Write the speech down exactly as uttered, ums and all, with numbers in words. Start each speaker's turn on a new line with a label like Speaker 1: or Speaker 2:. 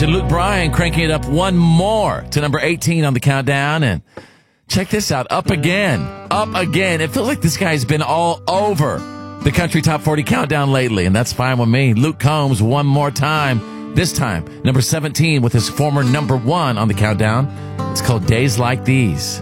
Speaker 1: to Luke Bryan cranking it up one more to number eighteen on the countdown. And check this out. Up again. Up again. It feels like this guy's been all over the country top forty countdown lately, and that's fine with me. Luke Combs one more time. This time, number seventeen with his former number one on the countdown. It's called Days Like These.